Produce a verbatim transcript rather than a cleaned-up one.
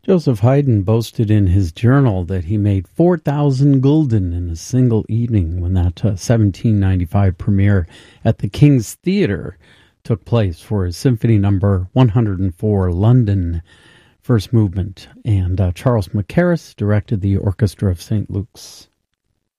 Joseph Haydn boasted in his journal that he made four thousand gulden in a single evening when that uh, seventeen ninety-five premiere at the King's Theatre took place for his Symphony Number one hundred four, London, first movement. And uh, Charles Mackerras directed the Orchestra of Saint Luke's.